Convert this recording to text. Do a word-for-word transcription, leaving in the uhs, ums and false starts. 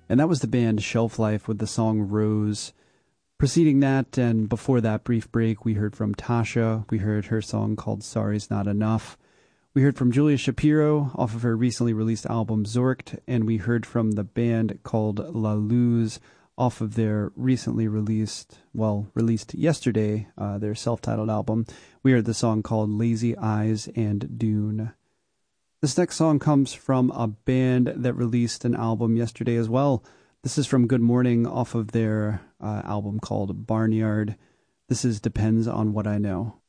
And that was the band Shelf Life with the song Rose. Preceding that, and before that brief break, we heard from Tasha. We heard her song called Sorry's Not Enough. We heard from Julia Shapiro off of her recently released album Zorkt, and we heard from the band called La Luz off of their recently released, well, released yesterday, uh, their self-titled album. We heard the song called Lazy Eyes and Dune. This next song comes from a band that released an album yesterday as well. This is from Good Morning off of their uh, album called Barnyard. This is Depends on What I Know.